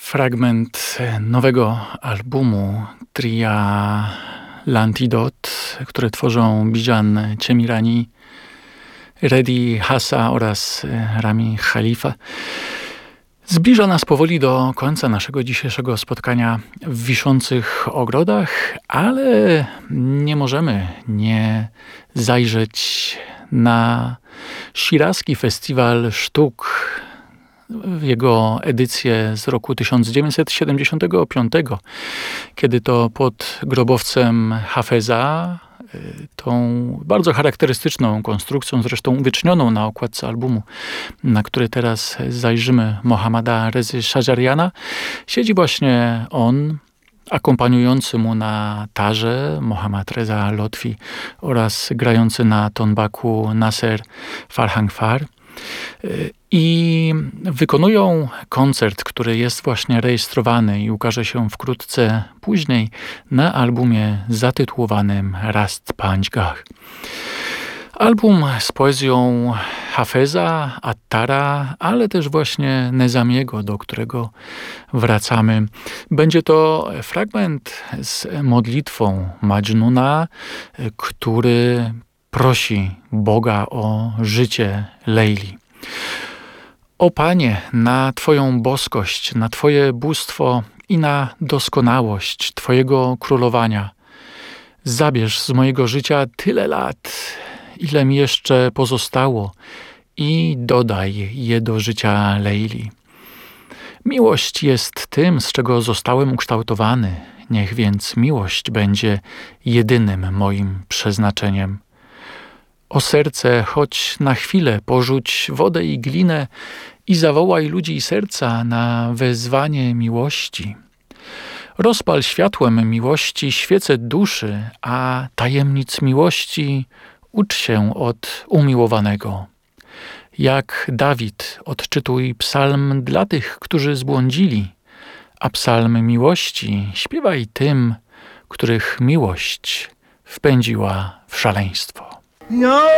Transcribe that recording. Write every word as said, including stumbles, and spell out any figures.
Fragment nowego albumu tria L'Antidot, które tworzą Bijan Czemirani, Redi Hassa oraz Rami Khalifa. Zbliża nas powoli do końca naszego dzisiejszego spotkania w Wiszących Ogrodach, ale nie możemy nie zajrzeć na Szirazki Festiwal Sztuk, jego edycję z roku tysiąc dziewięćset siedemdziesiątego piątego, kiedy to pod grobowcem Hafeza, tą bardzo charakterystyczną konstrukcją, zresztą uwiecznioną na okładce albumu, na który teraz zajrzymy, Mohammada Rezy Szajariana, siedzi właśnie on, akompaniujący mu na tarze Mohammad Reza Lotfi oraz grający na tonbaku Nasser Farhangfar. I wykonują koncert, który jest właśnie rejestrowany i ukaże się wkrótce później na albumie zatytułowanym Rast Panjgah. Album z poezją Hafeza, Attara, ale też właśnie Nezamiego, do którego wracamy. Będzie to fragment z modlitwą Majnuna, który prosi Boga o życie Lejli. O Panie, na Twoją boskość, na Twoje bóstwo i na doskonałość Twojego królowania zabierz z mojego życia tyle lat, ile mi jeszcze pozostało, i dodaj je do życia Lejli. Miłość jest tym, z czego zostałem ukształtowany. Niech więc miłość będzie jedynym moim przeznaczeniem. O serce, choć na chwilę porzuć wodę i glinę i zawołaj ludzi serca na wezwanie miłości. Rozpal światłem miłości świece duszy, a tajemnic miłości ucz się od umiłowanego. Jak Dawid, odczytuj psalm dla tych, którzy zbłądzili, a psalm miłości śpiewaj tym, których miłość wpędziła w szaleństwo. No!